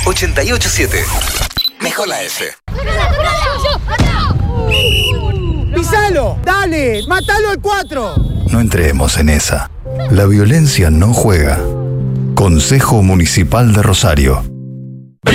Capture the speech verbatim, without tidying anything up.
ochenta y ocho siete. Mejor la F. ¡Pisalo! ¡Dale! ¡Mátalo al cuatro! No entremos en esa. La violencia no juega. Consejo Municipal de Rosario.